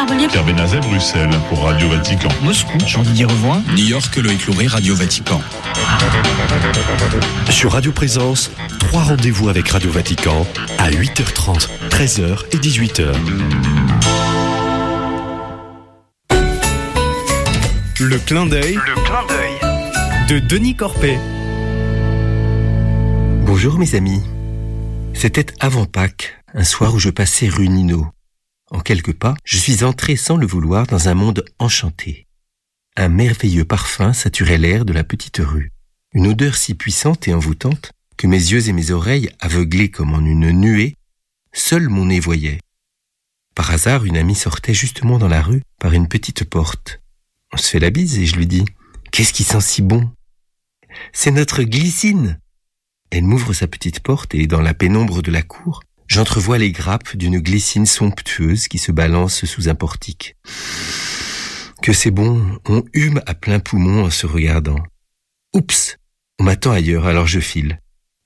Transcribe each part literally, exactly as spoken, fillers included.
Charbonnier. Pierre Benazet, Bruxelles, pour Radio Vatican. Moscou, Jean-Didier Revoin. New York, Loïc Louret, Radio Vatican. Sur Radio Présence, trois rendez-vous avec Radio Vatican à huit heures trente, treize heures et dix-huit heures. Le clin d'œil. Le clin d'œil. De Denis Corpet. Bonjour mes amis. C'était avant Pâques, un soir où je passais rue Nino. En quelques pas, je suis entré sans le vouloir dans un monde enchanté. Un merveilleux parfum saturait l'air de la petite rue. Une odeur si puissante et envoûtante que mes yeux et mes oreilles, aveuglés comme en une nuée, seul mon nez voyait. Par hasard, une amie sortait justement dans la rue par une petite porte. On se fait la bise et je lui dis « Qu'est-ce qui sent si bon ?»« C'est notre glycine !» Elle m'ouvre sa petite porte et dans la pénombre de la cour, j'entrevois les grappes d'une glycine somptueuse qui se balance sous un portique. Que c'est bon, on hume à plein poumon en se regardant. Oups, on m'attend ailleurs, alors je file.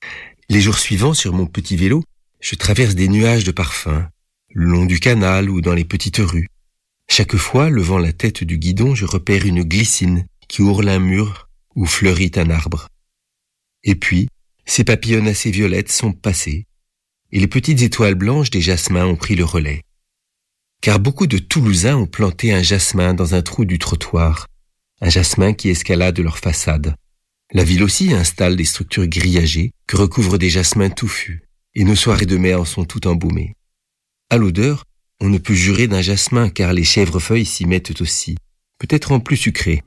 Les jours suivants, sur mon petit vélo, je traverse des nuages de parfums, le long du canal ou dans les petites rues. Chaque fois, levant la tête du guidon, je repère une glycine qui ourle un mur ou fleurit un arbre. Et puis, ces papillonnacées violettes sont passées, et les petites étoiles blanches des jasmins ont pris le relais. Car beaucoup de Toulousains ont planté un jasmin dans un trou du trottoir, un jasmin qui escalade leur façade. La ville aussi installe des structures grillagées que recouvrent des jasmins touffus, et nos soirées de mai en sont toutes embaumées. À l'odeur, on ne peut jurer d'un jasmin car les chèvrefeuilles s'y mettent aussi, peut-être en plus sucré.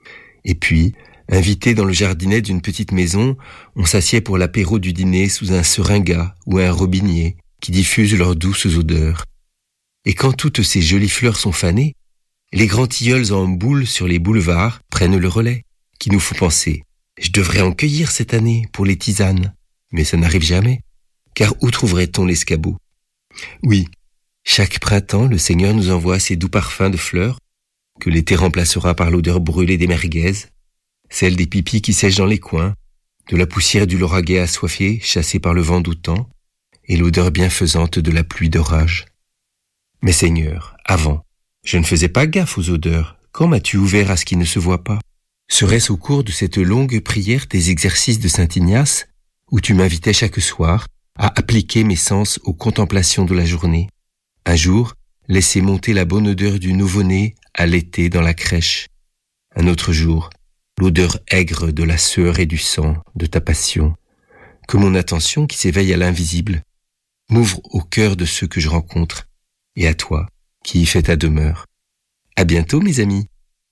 Et puis, invités dans le jardinet d'une petite maison, on s'assied pour l'apéro du dîner sous un seringa ou un robinier qui diffusent leurs douces odeurs. Et quand toutes ces jolies fleurs sont fanées, les grands tilleuls en boule sur les boulevards prennent le relais, qui nous font penser « Je devrais en cueillir cette année pour les tisanes ». Mais ça n'arrive jamais, car où trouverait-on l'escabeau ? Oui, chaque printemps, le Seigneur nous envoie ces doux parfums de fleurs, que l'été remplacera par l'odeur brûlée des merguez, celle des pipis qui sèchent dans les coins, de la poussière du lauragais assoiffé chassé par le vent doutant, et l'odeur bienfaisante de la pluie d'orage. Mais Seigneur, avant, je ne faisais pas gaffe aux odeurs. Quand m'as-tu ouvert à ce qui ne se voit pas ? Serait-ce au cours de cette longue prière des exercices de Saint Ignace, où tu m'invitais chaque soir à appliquer mes sens aux contemplations de la journée ? Un jour, laisser monter la bonne odeur du nouveau-né à l'été dans la crèche. Un autre jour, l'odeur aigre de la sueur et du sang de ta passion. Que mon attention, qui s'éveille à l'invisible, m'ouvre au cœur de ceux que je rencontre, et à toi, qui y fais ta demeure. À bientôt, mes amis.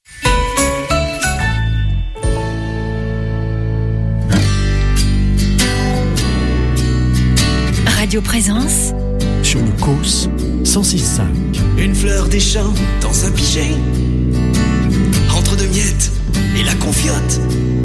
Radio Présence Sur le Causse cent six virgule cinq. Une fleur des champs dans un piget, entre deux miettes et la confiote.